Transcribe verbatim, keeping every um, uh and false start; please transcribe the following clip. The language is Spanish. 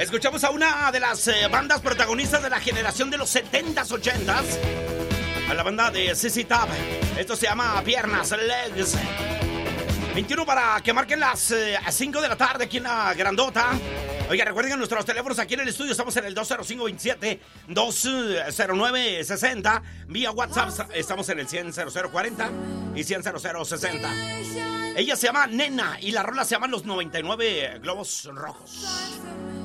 Escuchamos a una de las eh, bandas protagonistas de la generación de los setentas, ochentas. A la banda de C C Top. Esto se llama Piernas, Legs. veintiuno para que marquen las eh, cinco de la tarde aquí en la Grandota. Oiga, recuerden nuestros teléfonos aquí en el estudio. Estamos en el dos cero cinco, veintisiete, dos cero nueve, sesenta. Vía WhatsApp estamos en el cien, cero cero cuarenta y cien, cero cero sesenta. Ella se llama Nena y la rola se llama Los noventa y nueve Globos Rojos.